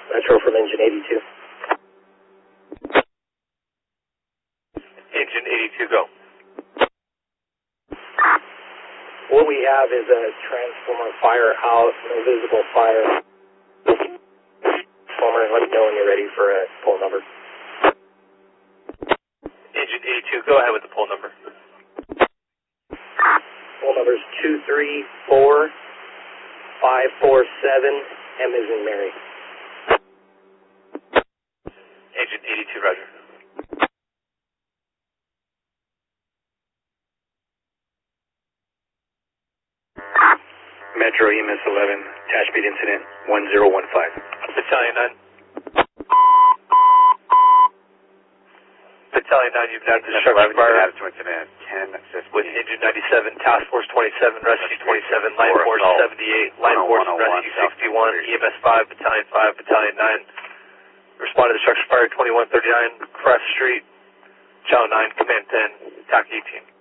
Metro from engine 82. Engine 82, go. What we have is a transformer fire out, no visible fire. Transformer, let me know when you're ready for a pull number. Engine 82, go ahead with the pull number. Pull number is 234547, M as in Mary. Engine 82, roger. Metro EMS 11, attach speed incident 1015. Battalion 9. Battalion 9, you've got destruction fire to incident 1015. with engine 97, task force 27, rescue 27, line force 78, line force rescue 61, EMS 5, battalion 5, battalion 9. Respond to destruction fire 2139, Crest Street, channel 9, command 10, TAC 18.